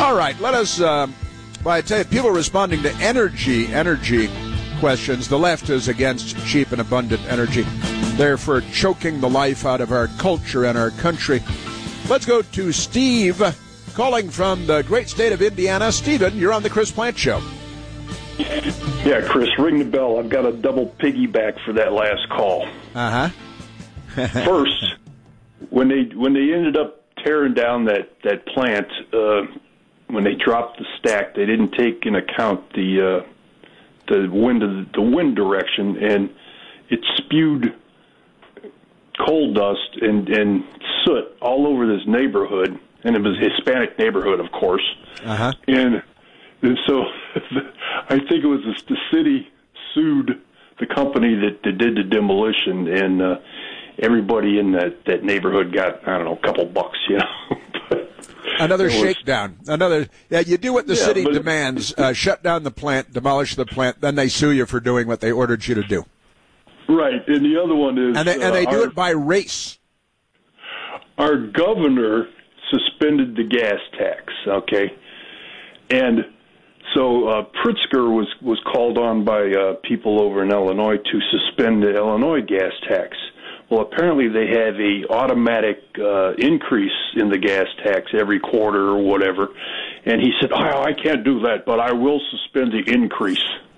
All right, let us, well, I tell you, people responding to energy questions. The left is against cheap and abundant energy. They're for choking the life out of our culture and our country. Let's go to Steve, calling from the great state of Indiana. Stephen, you're on the Chris Plante Show. Yeah, Chris, ring the bell. I've got a double piggyback for that last call. First, when they ended up tearing down that plant, when they dropped the stack, they didn't take into account the wind direction, and it spewed coal dust and soot all over this neighborhood, and it was a Hispanic neighborhood, of course. And so I think it was the city sued the company that did the demolition, and everybody in that neighborhood got, I don't know, a couple bucks, you know. Another shakedown. You do what the city demands, shut down the plant, demolish the plant, then they sue you for doing what they ordered you to do. Right, and the other one is... And they do it by race. Our governor suspended the gas tax, okay? And so Pritzker was called on by people over in Illinois to suspend the Illinois gas tax. Well, apparently they have a automatic increase in the gas tax every quarter or whatever. And he said, I can't do that, but I will suspend the increase.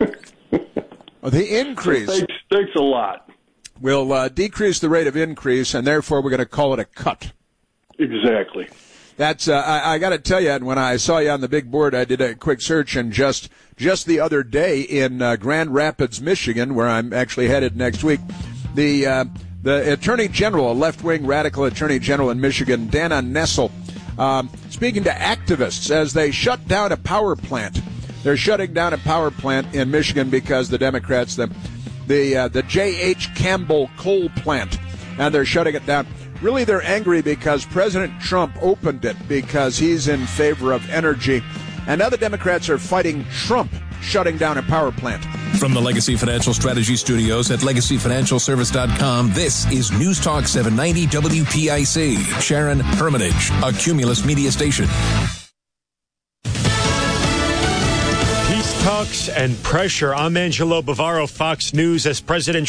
The increase? So thanks a lot. We'll decrease the rate of increase, and therefore we're going to call it a cut. Exactly. That's I got to tell you, when I saw you on the big board, I did a quick search, and just the other day in Grand Rapids, Michigan, where I'm actually headed next week, the Attorney General, a left-wing radical Attorney General in Michigan, Dana Nessel, speaking to activists as they shut down a power plant. They're shutting down a power plant in Michigan because the Democrats, the J.H. Campbell coal plant, and they're shutting it down. Really, they're angry because President Trump opened it because he's in favor of energy, and now the Democrats are fighting Trump shutting down a power plant. From the Legacy Financial Strategy Studios at LegacyFinancialService.com, this is News Talk 790 WPIC. Sharon Hermitage, a Cumulus Media station. Peace talks and pressure. I'm Angelo Bavaro, Fox News, as President